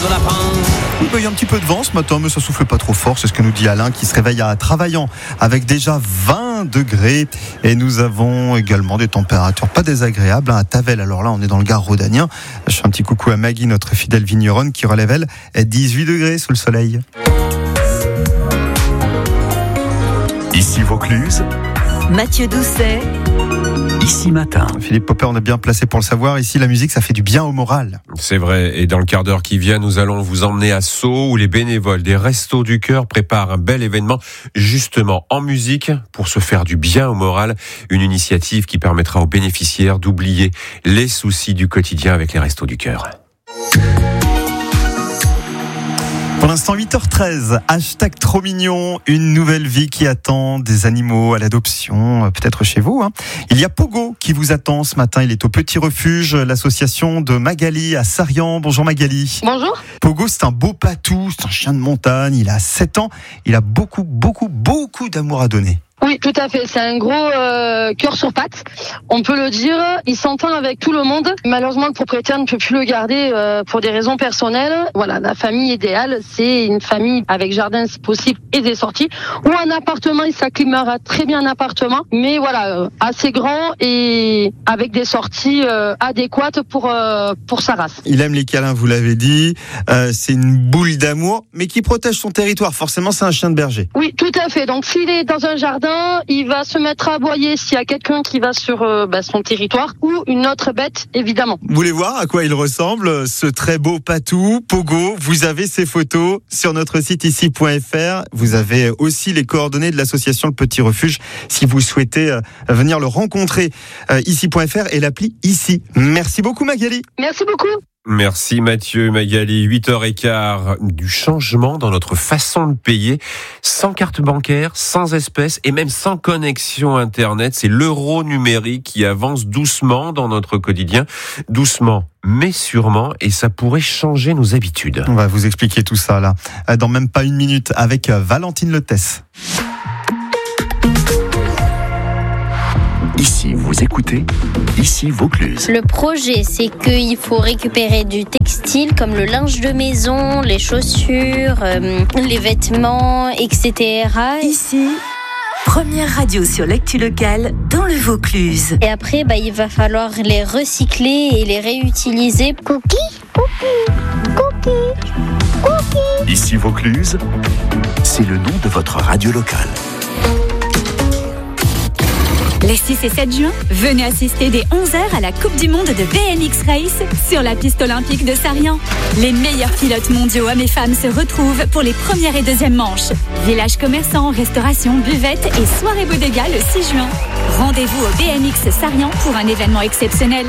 aux lapins. Oui, il y a un petit peu de vent ce matin, mais ça souffle pas trop fort. C'est ce que nous dit Alain qui se réveille à Travaillant avec déjà 20 degrés. Et nous avons également des températures pas désagréables à Tavel. Alors là, on est dans le Gard rhodanien. Je fais un petit coucou à Maggie, notre fidèle vigneronne, qui relève elle 18 degrés sous le soleil. Ici Vaucluse, Mathieu Doucet. Ici Matin. Philippe Popper, on est bien placé pour le savoir. Ici, la musique, ça fait du bien au moral. C'est vrai. Et dans le quart d'heure qui vient, nous allons vous emmener à Sceaux où les bénévoles des Restos du Cœur préparent un bel événement, justement en musique, pour se faire du bien au moral. Une initiative qui permettra aux bénéficiaires d'oublier les soucis du quotidien avec les Restos du Cœur. Pour l'instant, 8h13, hashtag trop mignon, une nouvelle vie qui attend des animaux à l'adoption, peut-être chez vous. Il y a Pogo qui vous attend ce matin, il est au Petit Refuge, l'association de Magali à Sarian. Bonjour Magali. Bonjour. Pogo, c'est un beau patou, c'est un chien de montagne, il a 7 ans, il a beaucoup d'amour à donner. Oui, tout à fait. C'est un gros cœur sur pattes. On peut le dire. Il s'entend avec tout le monde. Malheureusement, le propriétaire ne peut plus le garder pour des raisons personnelles. Voilà, la famille idéale, c'est une famille avec jardin si possible et des sorties. Ou un appartement, il s'acclimatera très bien un appartement. Mais voilà, assez grand et avec des sorties adéquates pour sa race. Il aime les câlins, vous l'avez dit. C'est une boule d'amour, mais qui protège son territoire. Forcément, c'est un chien de berger. Oui, tout à fait. Donc, s'il est dans un jardin, il va se mettre à aboyer s'il y a quelqu'un qui va sur son territoire ou une autre bête, évidemment. Vous voulez voir à quoi il ressemble, ce très beau patou, Pogo? Vous avez ses photos sur notre site ici.fr. Vous avez aussi les coordonnées de l'association Le Petit Refuge si vous souhaitez venir le rencontrer. Ici.fr et l'appli Ici. Merci beaucoup Magali. Merci beaucoup. Merci Mathieu, Magali. 8h15, du changement dans notre façon de payer, sans carte bancaire, sans espèces et même sans connexion Internet. C'est l'euro numérique qui avance doucement dans notre quotidien. Doucement, mais sûrement, et ça pourrait changer nos habitudes. On va vous expliquer tout ça là, dans même pas une minute, avec Valentine Letès. Ici vous écoutez, ici Vaucluse. Le projet, c'est qu'il faut récupérer du textile comme le linge de maison, les chaussures, les vêtements, etc. Ici, première radio sur l'actu locale dans le Vaucluse. Et après, il va falloir les recycler et les réutiliser. Cookie, cookie, cookie, cookie. Ici Vaucluse, c'est le nom de votre radio locale. Les 6 et 7 juin, venez assister dès 11h à la Coupe du Monde de BMX Race sur la piste olympique de Sarian. Les meilleurs pilotes mondiaux hommes et femmes se retrouvent pour les premières et deuxièmes manches. Village commerçant, restauration, buvette et soirée bodega le 6 juin. Rendez-vous au BMX Sarian pour un événement exceptionnel.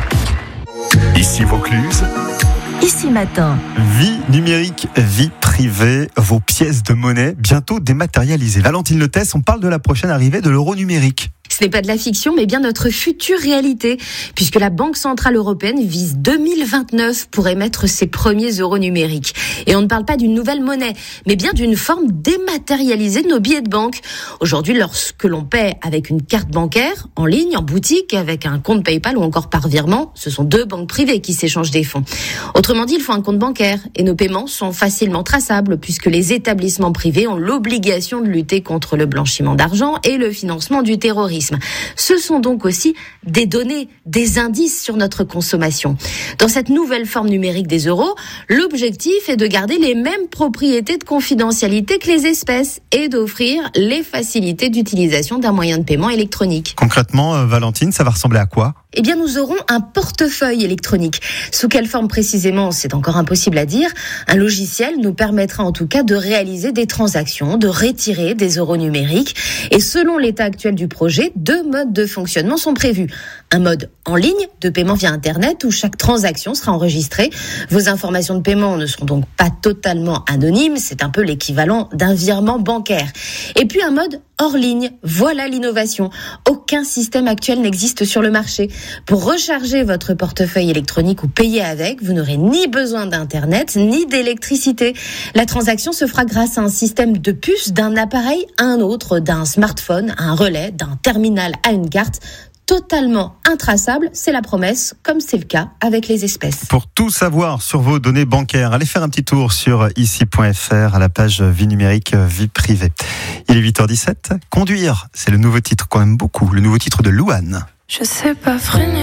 Ici Vaucluse. Ici Matin. Vie numérique, vie privée, vos pièces de monnaie bientôt dématérialisées. Valentine Letès, on parle de la prochaine arrivée de l'euro numérique. Ce n'est pas de la fiction, mais bien notre future réalité, puisque la Banque Centrale Européenne vise 2029 pour émettre ses premiers euros numériques. Et on ne parle pas d'une nouvelle monnaie, mais bien d'une forme dématérialisée de nos billets de banque. Aujourd'hui, lorsque l'on paie avec une carte bancaire, en ligne, en boutique, avec un compte PayPal ou encore par virement, ce sont 2 banques privées qui s'échangent des fonds. Autrement dit, il faut un compte bancaire, et nos paiements sont facilement traçables, puisque les établissements privés ont l'obligation de lutter contre le blanchiment d'argent et le financement du terrorisme. Ce sont donc aussi des données, des indices sur notre consommation. Dans cette nouvelle forme numérique des euros, l'objectif est de garder les mêmes propriétés de confidentialité que les espèces et d'offrir les facilités d'utilisation d'un moyen de paiement électronique. Concrètement, Valentine, ça va ressembler à quoi ? Eh bien, nous aurons un portefeuille électronique. Sous quelle forme précisément, c'est encore impossible à dire. Un logiciel nous permettra en tout cas de réaliser des transactions, de retirer des euros numériques. Et selon l'état actuel du projet, 2 modes de fonctionnement sont prévus. Un mode en ligne, de paiement via Internet, où chaque transaction sera enregistrée. Vos informations de paiement ne seront donc pas totalement anonymes. C'est un peu l'équivalent d'un virement bancaire. Et puis un mode hors ligne. Voilà l'innovation. Aucun système actuel n'existe sur le marché. Pour recharger votre portefeuille électronique ou payer avec, vous n'aurez ni besoin d'Internet, ni d'électricité. La transaction se fera grâce à un système de puces d'un appareil à un autre, d'un smartphone à un relais, d'un terminal à une carte. totalement intraçable, c'est la promesse, comme c'est le cas avec les espèces. Pour tout savoir sur vos données bancaires, allez faire un petit tour sur ici.fr à la page vie numérique, vie privée. Il est 8h17. Conduire, c'est le nouveau titre qu'on aime beaucoup, le nouveau titre de Louane. Je sais pas freiner.